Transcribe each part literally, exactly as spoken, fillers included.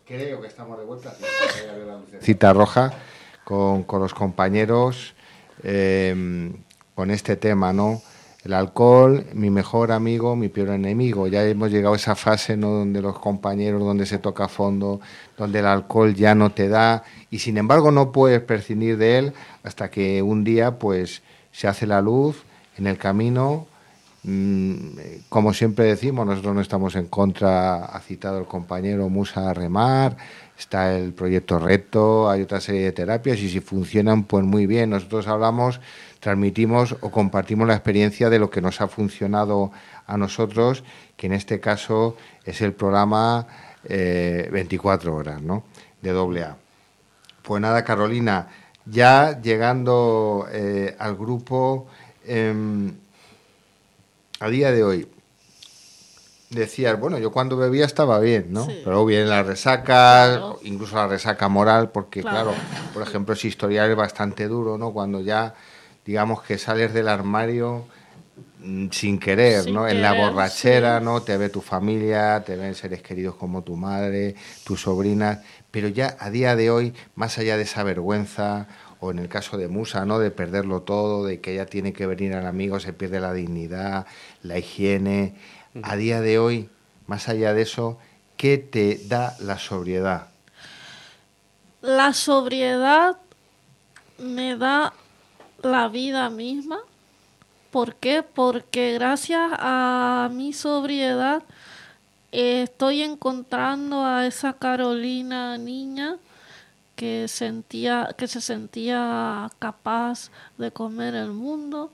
Creo que estamos de vuelta. Cita roja con, con los compañeros eh, con este tema, ¿no? El alcohol, mi mejor amigo, mi peor enemigo. Ya hemos llegado a esa fase, ¿no?, donde los compañeros, donde se toca a fondo, donde el alcohol ya no te da y sin embargo no puedes prescindir de él hasta que un día pues se hace la luz en el camino. Como siempre decimos, nosotros no estamos en contra, ha citado el compañero Musa a remar, está el proyecto Reto, hay otra serie de terapias y si funcionan, pues muy bien. Nosotros hablamos, transmitimos o compartimos la experiencia de lo que nos ha funcionado a nosotros, que en este caso es el programa eh, veinticuatro horas, ¿no?, de doble A. Pues nada, Carolina, ya llegando eh, al grupo... Eh, a día de hoy, decías, bueno, yo cuando bebía estaba bien, ¿no? Sí. Pero viene la resaca, claro. Incluso la resaca moral, porque claro. claro, por ejemplo, ese historial es bastante duro, ¿no? Cuando ya, digamos que sales del armario mmm, sin querer, sin ¿no? Querer, en la borrachera, sí. ¿no? Te ve tu familia, te ven seres queridos como tu madre, tus sobrinas, pero ya a día de hoy, más allá de esa vergüenza... o en el caso de Musa, ¿no?, de perderlo todo, de que ella tiene que venir al amigo, se pierde la dignidad, la higiene. A día de hoy, más allá de eso, ¿qué te da la sobriedad? La sobriedad me da la vida misma. ¿Por qué? Porque gracias a mi sobriedad eh, estoy encontrando a esa Carolina niña que sentía que se sentía capaz de comer el mundo.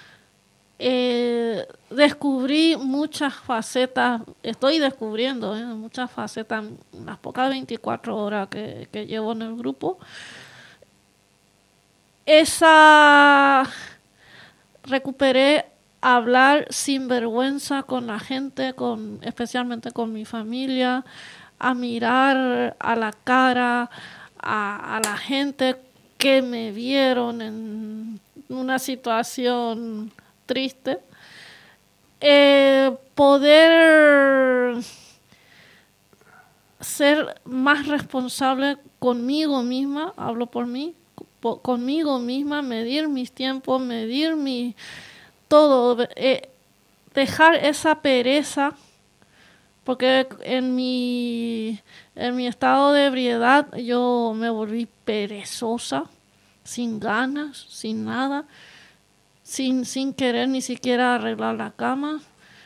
Eh, descubrí muchas facetas, estoy descubriendo eh, muchas facetas en las pocas veinticuatro horas que, que llevo en el grupo. Esa recuperé hablar sin vergüenza con la gente, con especialmente con mi familia, a mirar a la cara A, a la gente que me vieron en una situación triste, eh, poder ser más responsable conmigo misma, hablo por mí, po, conmigo misma, medir mis tiempos, medir mi todo, eh, dejar esa pereza. Porque en mi, en mi estado de ebriedad yo me volví perezosa, sin ganas, sin nada, sin, sin querer ni siquiera arreglar la cama,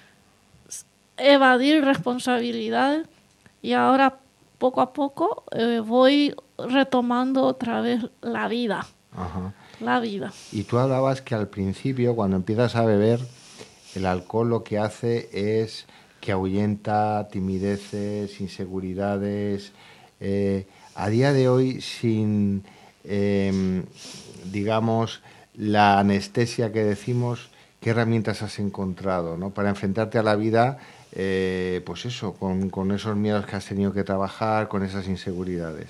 evadir responsabilidades. Y ahora poco a poco eh, voy retomando otra vez la vida. Ajá. La vida. Y tú hablabas que al principio, cuando empiezas a beber, el alcohol lo que hace es... que ahuyenta timideces, inseguridades. Eh, a día de hoy, sin, eh, digamos, la anestesia que decimos, ¿qué herramientas has encontrado, ¿no?, para enfrentarte a la vida, eh, pues eso, con, con esos miedos que has tenido que trabajar, con esas inseguridades?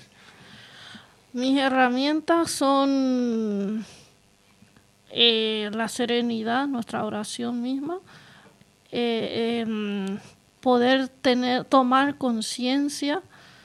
Mis herramientas son eh, la serenidad, nuestra oración misma, Eh, eh, poder tener, tomar conciencia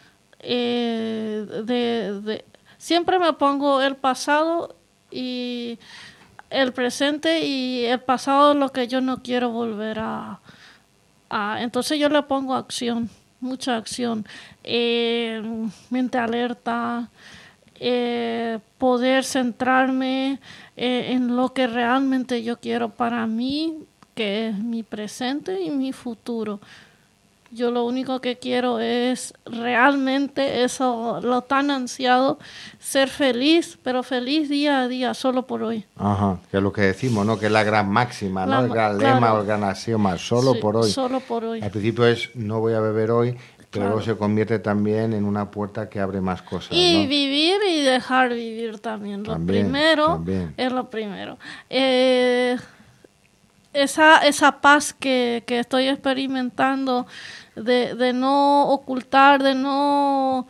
eh, de, de, siempre me pongo el pasado y el presente y el pasado es lo que yo no quiero volver a, a entonces yo le pongo acción, mucha acción, eh, mente alerta, eh, poder centrarme eh, en lo que realmente yo quiero para mí, que es mi presente y mi futuro. Yo lo único que quiero es realmente eso, lo tan ansiado, ser feliz, pero feliz día a día, solo por hoy. Ajá, que es lo que decimos, ¿no?, que es la gran máxima, la, ¿no?, el gran claro. lema o el gran axioma, solo sí, por hoy. Solo por hoy. Al principio es, no voy a beber hoy, pero claro. luego se convierte también en una puerta que abre más cosas, y ¿no? vivir y dejar vivir también. Lo también, primero también. es lo primero. Eh... Esa, esa paz que, que estoy experimentando de, de no ocultar, de no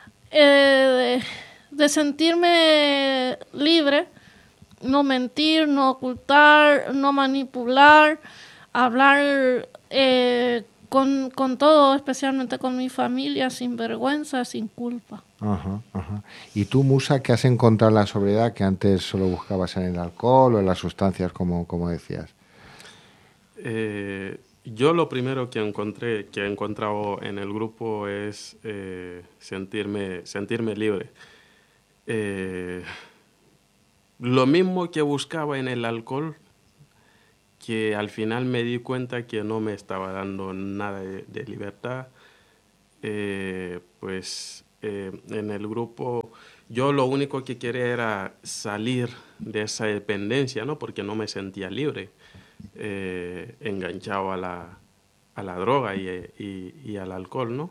eh, de, de sentirme libre, no mentir, no ocultar, no manipular, hablar eh, con, con todo, especialmente con mi familia, sin vergüenza, sin culpa. Ajá, ajá. ¿Y tú, Musa, qué has encontrado en la sobriedad que antes solo buscabas en el alcohol o en las sustancias, como, como decías? Eh, yo lo primero que encontré, que he encontrado en el grupo es eh, sentirme, sentirme libre. Eh, lo mismo que buscaba en el alcohol, que al final me di cuenta que no me estaba dando nada de, de libertad, eh, pues eh, en el grupo yo lo único que quería era salir de esa dependencia, ¿no? Porque no me sentía libre, eh, enganchado a la, a la droga y, y, y al alcohol, ¿no?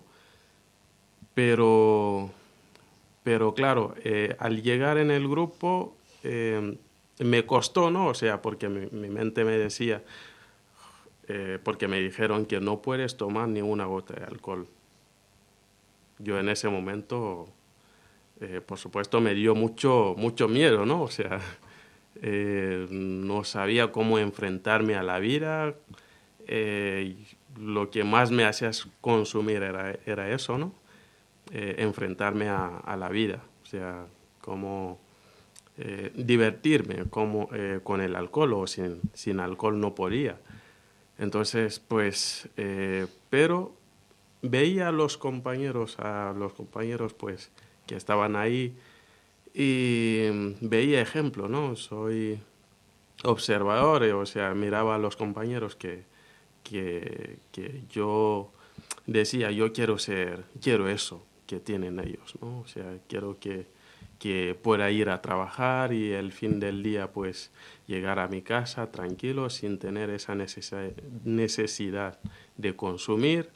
Pero, pero claro, eh, al llegar en el grupo eh, me costó, ¿no? O sea, porque mi, mi mente me decía, eh, porque me dijeron que no puedes tomar ni una gota de alcohol. Yo en ese momento, eh, por supuesto, me dio mucho, mucho miedo, ¿no? O sea, eh, no sabía cómo enfrentarme a la vida. Eh, lo que más me hacía consumir era, era eso, ¿no? Eh, enfrentarme a, a la vida, o sea, cómo eh, divertirme como, eh, con el alcohol o sin, sin alcohol no podía. Entonces, pues, eh, pero veía a los compañeros, a los compañeros, pues, que estaban ahí y veía ejemplo, ¿no? Soy observador, o sea, miraba a los compañeros que, que, que yo decía, yo quiero ser, quiero eso que tienen ellos, ¿no? O sea, quiero que, que pueda ir a trabajar y el fin del día, pues, llegar a mi casa tranquilo, sin tener esa necesa- necesidad de consumir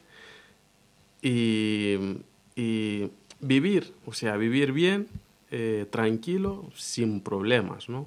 y, y vivir, o sea, vivir bien, eh, tranquilo, sin problemas, ¿no?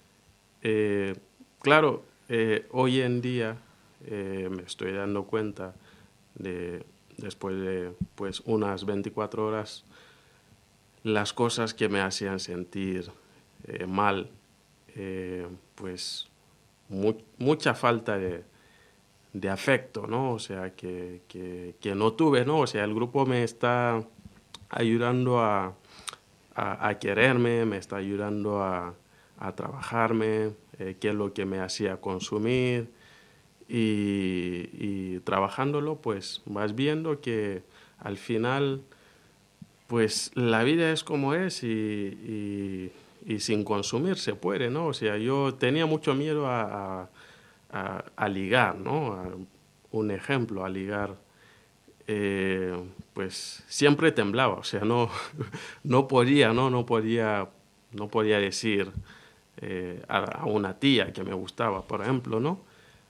Eh, claro, eh, hoy en día eh, me estoy dando cuenta de, después de pues unas veinticuatro horas, las cosas que me hacían sentir eh, mal, eh, pues mu mucha falta de, de afecto, ¿no? O sea, que, que, que no tuve, ¿no? O sea, el grupo me está ayudando a, a, a quererme, me está ayudando a, a trabajarme, eh, qué es lo que me hacía consumir, y, y trabajándolo, pues vas viendo que al final, pues la vida es como es y, y, y sin consumir se puede, ¿no? O sea, yo tenía mucho miedo a, a, a, a ligar, ¿no? A, un ejemplo, a ligar, eh, pues siempre temblaba, o sea, no, no podía, ¿no? No podía, no podía decir eh, a, a una tía que me gustaba, por ejemplo, ¿no?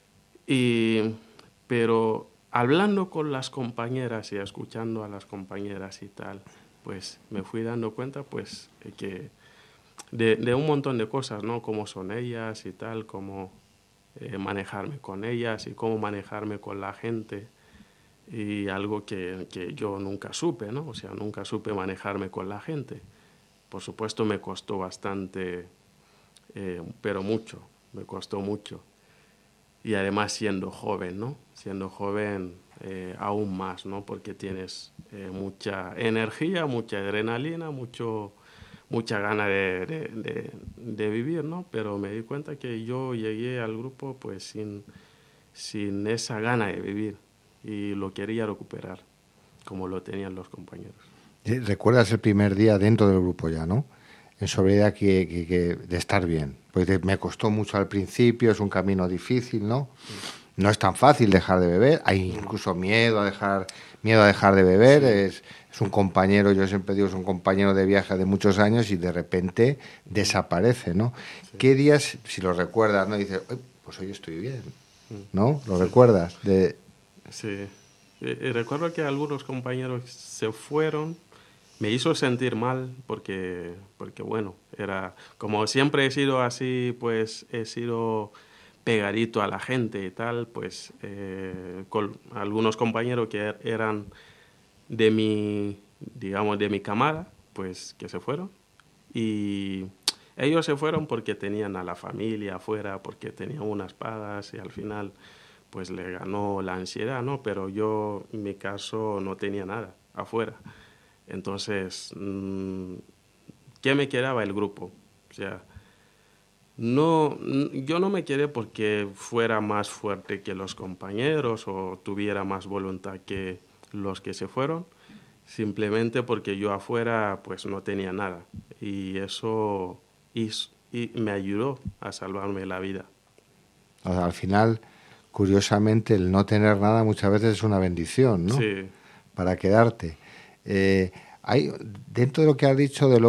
Y, pero hablando con las compañeras y escuchando a las compañeras y tal, pues me fui dando cuenta pues que de, de un montón de cosas, ¿no? Cómo son ellas y tal, cómo eh, manejarme con ellas y cómo manejarme con la gente. Y algo que, que yo nunca supe, ¿no? O sea, nunca supe manejarme con la gente. Por supuesto me costó bastante, eh, pero mucho, me costó mucho. Y además siendo joven, ¿no? Siendo joven eh, aún más, ¿no? Porque tienes eh, mucha energía, mucha adrenalina, mucho, mucha gana de, de, de, de vivir, ¿no? Pero me di cuenta que yo llegué al grupo pues sin, sin esa gana de vivir y lo quería recuperar, como lo tenían los compañeros. ¿Recuerdas el primer día dentro del grupo ya, no? En sobriedad que, que, que de estar bien. Pues me costó mucho al principio, es un camino difícil, ¿no? No es tan fácil dejar de beber, hay incluso miedo a dejar, miedo a dejar de beber, sí. es, es un compañero, yo siempre digo, es un compañero de viaje de muchos años y de repente desaparece, ¿no? Sí. ¿Qué días, si lo recuerdas, no? Dices, pues hoy estoy bien, ¿no? ¿Lo sí. recuerdas? De... Sí, y recuerdo que algunos compañeros se fueron. Me hizo sentir mal porque, porque, bueno, era como siempre he sido así, pues he sido pegadito a la gente y tal, pues eh, con algunos compañeros que eran de mi, digamos, de mi camada, pues que se fueron. Y ellos se fueron porque tenían a la familia afuera, porque tenían unas pagas y al final, pues le ganó la ansiedad, ¿no? Pero yo, en mi caso, no tenía nada afuera. Entonces, ¿qué me quedaba? El grupo. O sea, no, yo no me quedé porque fuera más fuerte que los compañeros o tuviera más voluntad que los que se fueron, simplemente porque yo afuera pues no tenía nada. Y eso hizo, y me ayudó a salvarme la vida. O sea, al final, curiosamente, el no tener nada muchas veces es una bendición, ¿no? Sí. Para quedarte. Eh, hay, dentro de lo que has dicho de lo